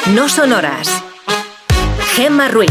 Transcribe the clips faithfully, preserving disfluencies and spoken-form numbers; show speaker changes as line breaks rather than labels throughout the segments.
No Sonoras. Gemma Ruiz.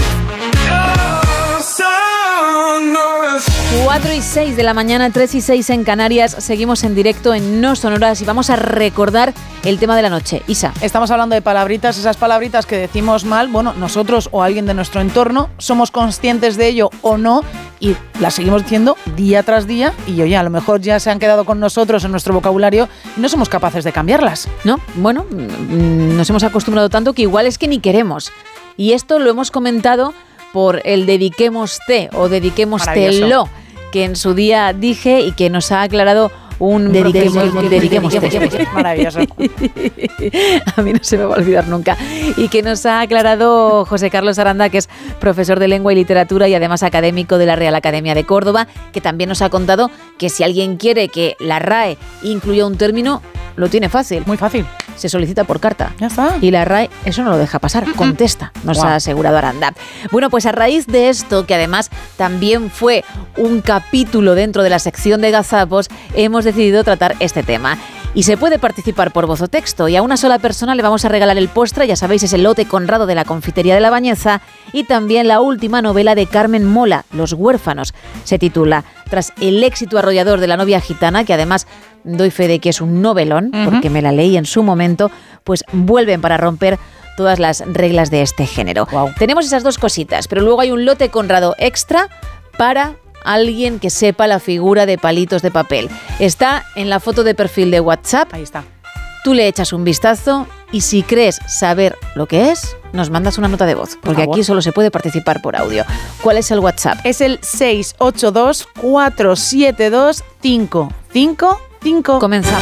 cuatro y seis de la mañana, tres y seis en Canarias. Seguimos en directo en No Sonoras y vamos a recordar el tema de la noche. Isa.
Estamos hablando de palabritas, esas palabritas que decimos mal, bueno, nosotros o alguien de nuestro entorno, somos conscientes de ello o no y las seguimos diciendo día tras día y oye, a lo mejor ya se han quedado con nosotros en nuestro vocabulario y no somos capaces de cambiarlas.
No, bueno, nos hemos acostumbrado tanto que igual es que ni queremos. Y esto lo hemos comentado por el dediquémoste o dediquémostelo, que en su día dije y que nos ha aclarado un dediquémoste. dediquémoste.
Maravilloso.
A mí no se me va a olvidar nunca. Y que nos ha aclarado José Carlos Aranda, que es profesor de Lengua y Literatura y además académico de la Real Academia de Córdoba, que también nos ha contado que si alguien quiere que la R A E incluya un término, lo tiene fácil.
Muy fácil.
Se solicita por carta.
Ya está.
Y la R A E eso no lo deja pasar, contesta, nos wow. ha asegurado Aranda. Bueno, pues a raíz de esto, que además también fue un capítulo dentro de la sección de gazapos, hemos decidido tratar este tema. Y se puede participar por voz o texto, y a una sola persona le vamos a regalar el postre, ya sabéis, es el lote Conrado de la Confitería de la Bañeza, y también la última novela de Carmen Mola, Los huérfanos. Se titula, tras el éxito arrollador de La novia gitana, que además doy fe de que es un novelón, uh-huh. porque me la leí en su momento, pues vuelven para romper todas las reglas de este género. Wow. Tenemos esas dos cositas, pero luego hay un lote Conrado extra para alguien que sepa la figura de palitos de papel. Está en la foto de perfil de WhatsApp.
Ahí está.
Tú le echas un vistazo y si crees saber lo que es, nos mandas una nota de voz, porque aquí solo se puede participar por audio. ¿Cuál es el WhatsApp?
Es el seis ocho dos, cuatro siete dos, cinco cinco cinco.
Comenzamos.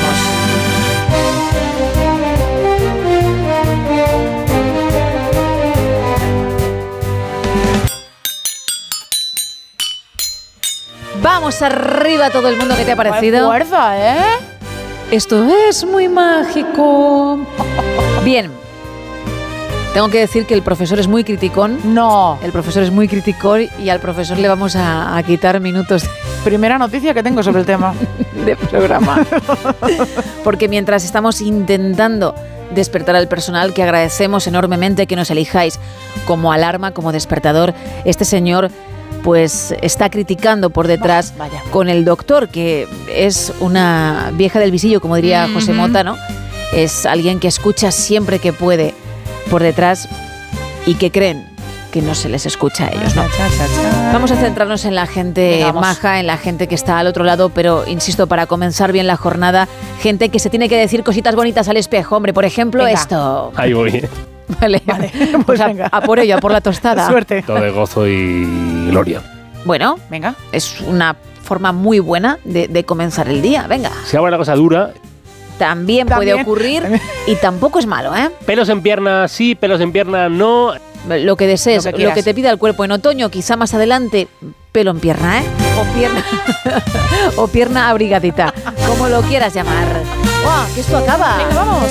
Vamos arriba todo el mundo, ¿qué te ha parecido?
Fuerza, ¿eh?
Esto es muy mágico. Bien. Tengo que decir que el profesor es muy criticón.
No.
El profesor es muy criticón y al profesor le vamos a, a quitar minutos.
Primera noticia que tengo sobre el tema.
De programa. Porque mientras estamos intentando despertar al personal, que agradecemos enormemente que nos elijáis como alarma, como despertador, este señor pues está criticando por detrás
Vaya.
con el doctor, que es una vieja del visillo, como diría mm-hmm. José Mota, ¿no? Es alguien que escucha siempre que puede por detrás y que creen que no se les escucha a ellos, ¿no? Vamos a centrarnos en la gente Venga, maja, en la gente que está al otro lado, pero insisto, para comenzar bien la jornada, gente que se tiene que decir cositas bonitas al espejo, hombre, por ejemplo, Venga. esto.
Ahí voy.
Vale, vale. Pues, pues a, a por ello, a por la tostada.
Suerte.
Todo de gozo y gloria.
Bueno,
venga.
Es una forma muy buena de, de comenzar el día. Venga.
Si hago una cosa dura,
también, también puede ocurrir también. Y tampoco es malo, ¿eh?
Pelos en pierna sí, pelos en pierna no.
Lo que desees,
lo que,
lo que te pida el cuerpo en otoño, quizá más adelante, pelo en pierna, ¿eh? O pierna, o pierna abrigadita, como lo quieras llamar. ¡Wow! Que esto acaba.
Venga, vamos.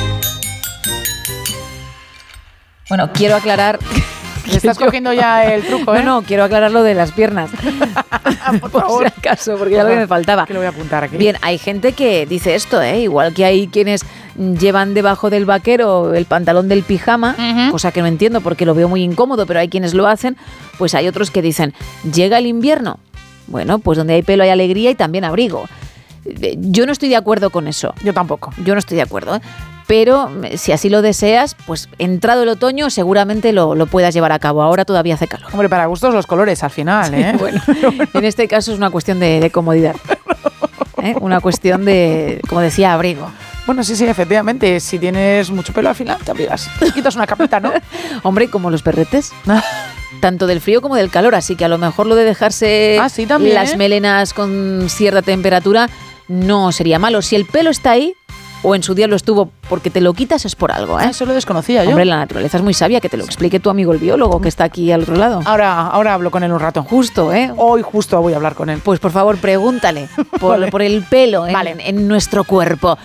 Bueno, quiero aclarar...
Me estás yo... cogiendo ya el truco, ¿eh?
No, no, quiero aclarar lo de las piernas.
Por favor.
Por si acaso, porque ya lo que me faltaba.
Que lo voy a apuntar aquí.
Bien, hay gente que dice esto, ¿eh? Igual que hay quienes llevan debajo del vaquero el pantalón del pijama, uh-huh. cosa que no entiendo porque lo veo muy incómodo, pero hay quienes lo hacen. Pues hay otros que dicen, llega el invierno. Bueno, pues donde hay pelo hay alegría y también abrigo. Yo no estoy de acuerdo con eso.
Yo tampoco.
Yo no estoy de acuerdo, ¿eh? Pero si así lo deseas, pues entrado el otoño seguramente lo, lo puedas llevar a cabo. Ahora todavía hace calor.
Hombre, para gustos los colores al final, ¿eh?
Sí, bueno, en este caso es una cuestión de, de comodidad. ¿Eh? Una cuestión de, como decía, abrigo.
Bueno, sí, sí, efectivamente. Si tienes mucho pelo al final, te abrigas. Te quitas una capita, ¿no?
Hombre, como los perretes. Tanto del frío como del calor. Así que a lo mejor lo de dejarse
ah, sí, también,
las
¿eh?
melenas con cierta temperatura no sería malo. Si el pelo está ahí, o en su día lo estuvo, porque te lo quitas es por algo, ¿eh?
Ah, eso lo desconocía yo.
Hombre, la naturaleza es muy sabia, que te lo explique tu amigo el biólogo que está aquí al otro lado.
Ahora, ahora hablo con él un rato.
Justo, ¿eh?
Hoy justo voy a hablar con él.
Pues por favor, pregúntale por, vale. por el pelo en, vale. en nuestro cuerpo.